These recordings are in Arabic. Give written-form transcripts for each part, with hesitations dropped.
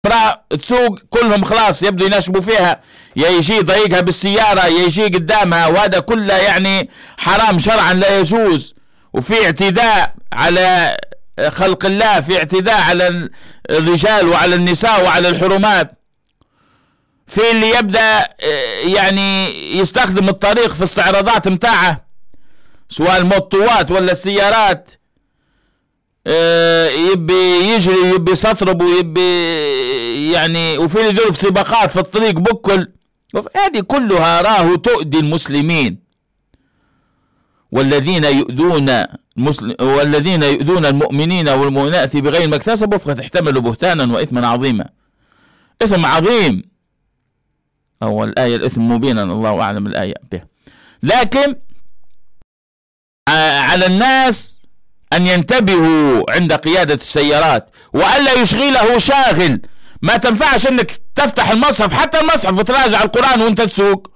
امرأة تسوق كلهم خلاص يبدو ينشبوا فيها، يا يجي يضايقها بالسيارة يا يجي قدامها، وهذا كله يعني حرام شرعا لا يجوز، وفي اعتداء على خلق الله، في اعتداء على الرجال وعلى النساء وعلى الحرمات. في اللي يبدأ يعني يستخدم الطريق في استعراضات متاعه سواء الموطوات ولا السيارات، يبي يجري يبي يسطرب ويبي يعني، وفي اللي يدور في سباقات في الطريق بكل. هذه كلها راه تؤذي المسلمين. والذين يؤذون المؤمنين والمؤمنات بغير ما اكتسبوا فقد احتملوا بهتانا واثما عظيما. اثم عظيم، أو الآية الإثم مبينا الله أعلم الآية به. لكن على الناس أن ينتبهوا عند قيادة السيارات، وألا يشغله شاغل. ما تنفعش أنك تفتح المصحف، حتى المصحف، وتراجع القرآن وأنت تسوق.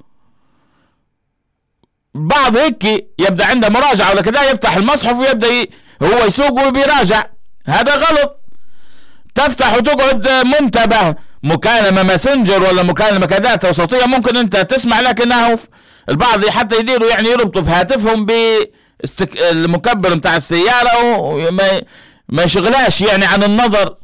بعض هيك يبدأ عنده مراجعة ولا كذا، يفتح المصحف ويبدأ هو يسوق وبيراجع، هذا غلط. تفتح وتقعد منتبه، مكالمة ماسنجر ولا مكالمة كذا وسطية ممكن أنت تسمع، لكنه البعض حتى يديروا يعني يربطوا في هاتفهم بالمكبر متاع السيارة وما يشغلاش يعني عن النظر.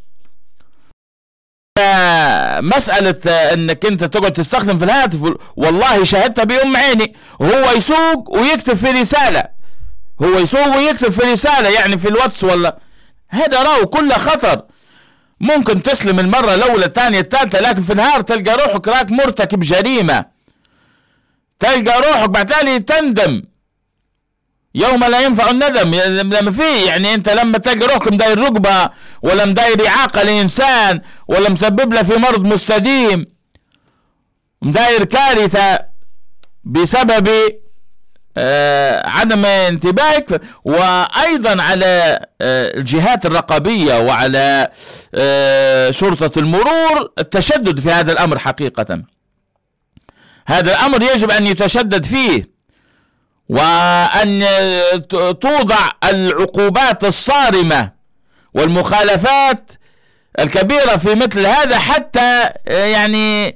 مسألة انك انت تقعد تستخدم في الهاتف، والله شاهدتها بأم عيني، هو يسوق ويكتب في رسالة، هو يسوق ويكتب في رسالة يعني في الواتس ولا، هذا راهو كله خطر. ممكن تسلم المرة الأولى الثانية الثالثة، لكن في النهار تلقى روحك راك مرتكب جريمة، تلقى روحك بعتالي تندم يوم لا ينفع الندم. لما فيه يعني انت لما تلقى روحك مداير رقبة ولا مداير إعاقة لإنسان ولا مسبب له في مرض مستديم، مداير كارثة بسبب عدم انتباهك. وأيضا على الجهات الرقابية وعلى شرطة المرور التشدد في هذا الأمر. حقيقة هذا الأمر يجب أن يتشدد فيه، وأن توضع العقوبات الصارمة والمخالفات الكبيرة في مثل هذا، حتى يعني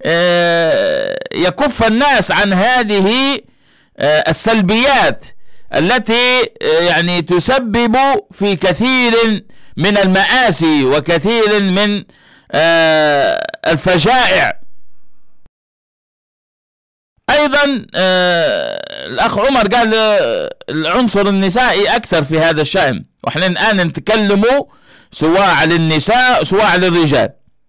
يكف الناس عن هذه السلبيات التي يعني تسبب في كثير من المآسي وكثير من الفجائع. أيضا الأخ عمر قال العنصر النسائي أكثر في هذا الشأن، وإحنا الآن نتكلموا سواء على النساء سواء على الرجال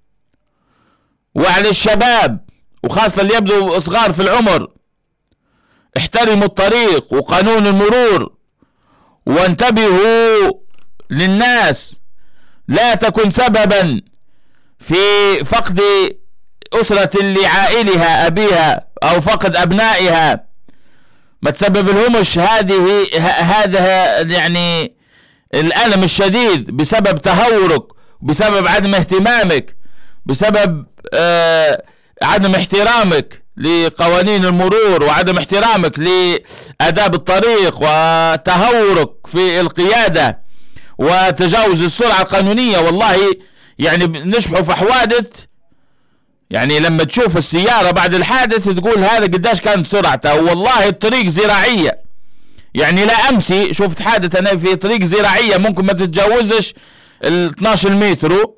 وعلى الشباب، وخاصة اللي يبدو صغار في العمر. احترموا الطريق وقانون المرور، وانتبهوا للناس، لا تكن سببا في فقد أسرة لعائلها أبيها أو فقد أبنائها، ما تسبب لهمش هذا يعني الألم الشديد بسبب تهورك، بسبب عدم اهتمامك، بسبب عدم احترامك لقوانين المرور وعدم احترامك لآداب الطريق وتهورك في القيادة وتجاوز السرعة القانونية. والله يعني نشبحوا في حوادث، يعني لما تشوف السيارة بعد الحادث تقول هذا قداش كانت سرعته، والله الطريق زراعية. يعني لا أمسي شفت حادث أنا في طريق زراعية ممكن ما تتجاوزش 12 متر،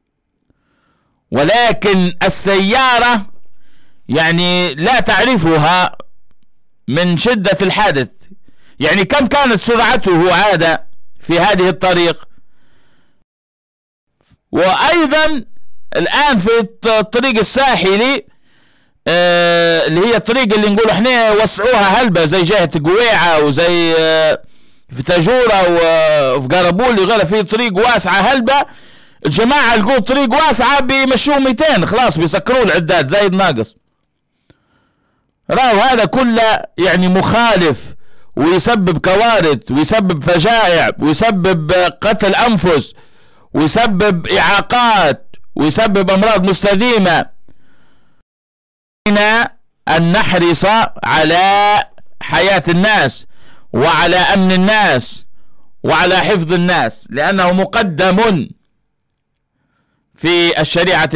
ولكن السيارة يعني لا تعرفها من شدة الحادث. يعني كم كانت سرعته هذا في هذه الطريق. وأيضا الآن في الطريق الساحلي اللي هي الطريق اللي نقول احنا وسعوها هلبة، زي جهة قويعة وزي في تاجورة وفي قربول وغيرها، في طريق واسعة هلبة. الجماعة لقوا طريق واسعة بيمشوه 200 خلاص بيسكروا العداد زايد ناقص. راهو هذا كله يعني مخالف، ويسبب كوارث ويسبب فجائع ويسبب قتل أنفس ويسبب إعاقات ويسبب أمراض مستديمة. أن نحرص على حياة الناس وعلى أمن الناس وعلى حفظ الناس، لأنه مقدم في الشريعة